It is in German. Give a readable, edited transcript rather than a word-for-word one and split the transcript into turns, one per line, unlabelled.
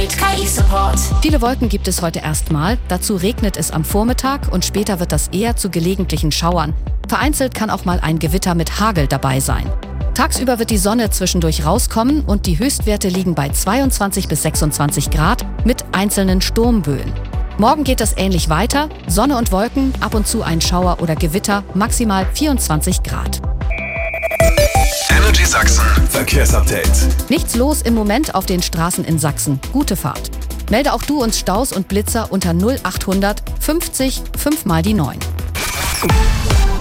mit KI-Support.
Viele Wolken gibt es heute erstmal. Dazu regnet es am Vormittag und später wird das eher zu gelegentlichen Schauern. Vereinzelt kann auch mal ein Gewitter mit Hagel dabei sein. Tagsüber wird die Sonne zwischendurch rauskommen und die Höchstwerte liegen bei 22 bis 26 Grad mit einzelnen Sturmböen. Morgen geht es ähnlich weiter. Sonne und Wolken, ab und zu ein Schauer oder Gewitter, maximal 24 Grad.
Energy Sachsen Verkehrsupdate.
Nichts los im Moment auf den Straßen in Sachsen. Gute Fahrt. Melde auch du uns Staus und Blitzer unter 0800 50 5 mal die 9.